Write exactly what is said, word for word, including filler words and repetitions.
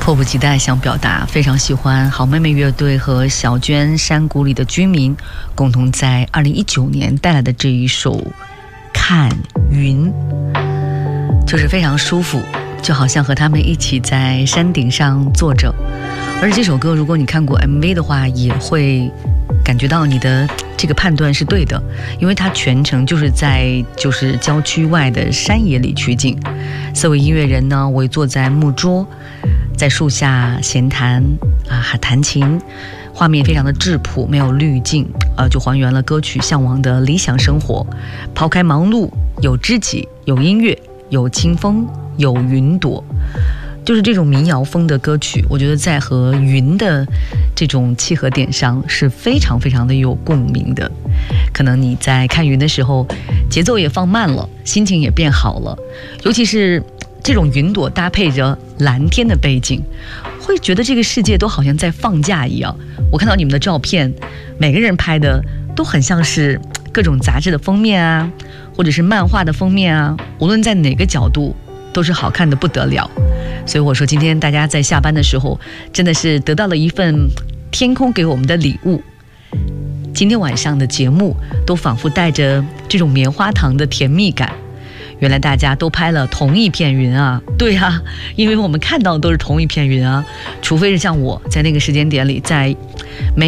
迫不及待想表达非常喜欢好妹妹乐队和小娟山谷里的居民共同在二零一九年带来的这一首看云，就是非常舒服，就好像和他们一起在山顶上坐着。而且这首歌如果你看过 M V 的话，也会感觉到你的这个判断是对的，因为它全程就是在就是郊区外的山野里取景。四位音乐人呢围坐在木桌，在树下闲谈啊，还弹琴，画面非常的质朴，没有滤镜，呃，就还原了歌曲向往的理想生活。抛开忙碌，有知己，有音乐，有清风，有云朵，就是这种民谣风的歌曲，我觉得在和云的这种契合点上是非常非常的有共鸣的。可能你在看云的时候，节奏也放慢了，心情也变好了，尤其是这种云朵搭配着蓝天的背景，会觉得这个世界都好像在放假一样。我看到你们的照片，每个人拍的都很像是各种杂志的封面啊，或者是漫画的封面啊，无论在哪个角度都是好看的不得了。所以我说今天大家在下班的时候真的是得到了一份天空给我们的礼物。今天晚上的节目都仿佛带着这种棉花糖的甜蜜感。原来大家都拍了同一片云啊，对啊，因为我们看到的都是同一片云啊，除非是像我在那个时间点里在没